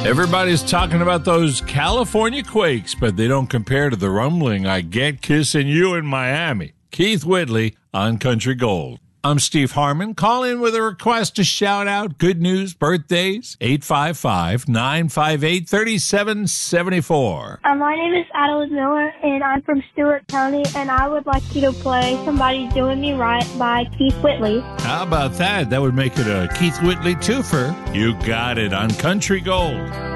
Everybody's talking about those California quakes, but they don't compare to the rumbling I get kissing you in Miami. Keith Whitley on Country Gold. I'm Steve Harmon. Call in with a request to shout out good news, birthdays, 855-958-3774. My name is Adelaide Miller, and I'm from Stewart County, and I would like you to play Somebody's Doing Me Right by Keith Whitley. How about that? That would make it a Keith Whitley twofer. You got it on Country Gold.